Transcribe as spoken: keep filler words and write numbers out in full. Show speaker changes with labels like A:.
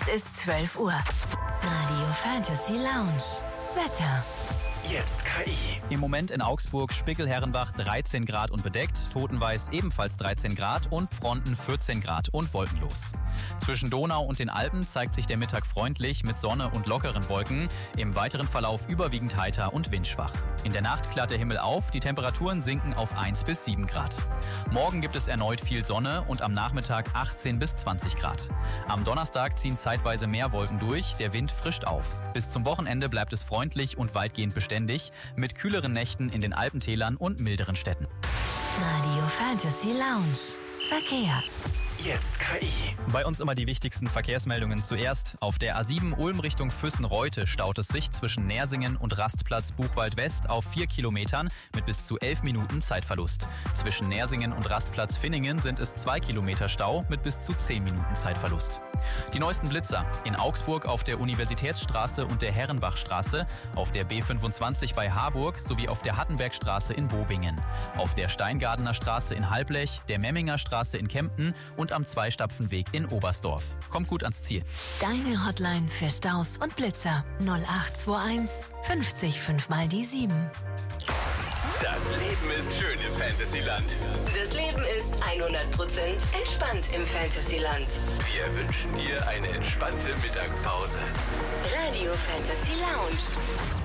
A: Es ist zwölf Uhr. Radio Fantasy Lounge. Wetter.
B: Jetzt K I.
C: Im Moment in Augsburg, Spickel-Herrenbach dreizehn Grad und bedeckt, Totenweiß ebenfalls dreizehn Grad und Fronten vierzehn Grad und wolkenlos. Zwischen Donau und den Alpen zeigt sich der Mittag freundlich mit Sonne und lockeren Wolken, im weiteren Verlauf überwiegend heiter und windschwach. In der Nacht klart der Himmel auf, die Temperaturen sinken auf eins bis sieben Grad. Morgen gibt es erneut viel Sonne und am Nachmittag achtzehn bis zwanzig Grad. Am Donnerstag ziehen zeitweise mehr Wolken durch, der Wind frischt auf. Bis zum Wochenende bleibt es freundlich und weitgehend beständig, mit kühleren Nächten in den Alpentälern und milderen Städten.
A: Radio Fantasy Lounge. Verkehr.
B: Jetzt K I.
C: Bei uns immer die wichtigsten Verkehrsmeldungen zuerst. Auf der A sieben Ulm Richtung Füssen-Reute staut es sich zwischen Nersingen und Rastplatz Buchwald West auf vier Kilometern mit bis zu elf Minuten Zeitverlust. Zwischen Nersingen und Rastplatz Finningen sind es zwei Kilometer Stau mit bis zu zehn Minuten Zeitverlust. Die neuesten Blitzer in Augsburg auf der Universitätsstraße und der Herrenbachstraße, auf der B fünfundzwanzig bei Harburg sowie auf der Hattenbergstraße in Bobingen, auf der Steingardener Straße in Halblech, der Memminger Straße in Kempten und am Zweistapfenweg in Oberstdorf. Kommt gut ans Ziel.
A: Deine Hotline für Staus und Blitzer null acht zwei eins fünfzig fünf mal die sieben.
B: Das Leben ist schön im Fantasyland.
D: Das Leben ist hundert Prozent entspannt im Fantasyland.
B: Wir wünschen dir eine entspannte Mittagspause.
D: Radio Fantasy Lounge.